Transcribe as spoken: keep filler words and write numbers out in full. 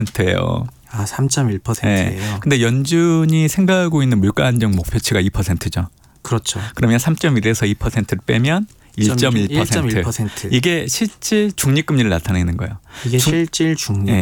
퍼센트예요. 아, 삼 점 일 퍼센트예요. 네. 근데 연준이 생각하고 있는 물가 안정 목표치가 이 퍼센트죠. 그렇죠. 그러면 삼 점 일에서 이 퍼센트를 빼면 일 점 일 퍼센트. 일 점 일 퍼센트. 이게 실질 중립금리를 나타내는 거예요. 이게 중, 실질 중립. 네.